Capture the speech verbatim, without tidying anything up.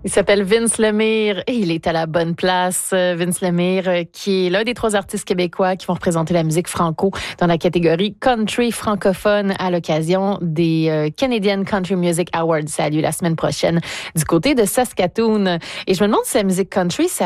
Il s'appelle Vince Lemire et il est à la bonne place. Vince Lemire, qui est l'un des trois artistes québécois qui vont représenter la musique franco dans la catégorie country francophone à l'occasion des euh, Canadian Country Music Awards. Ça a lieu la semaine prochaine du côté de Saskatoon. Et je me demande si la musique country, ça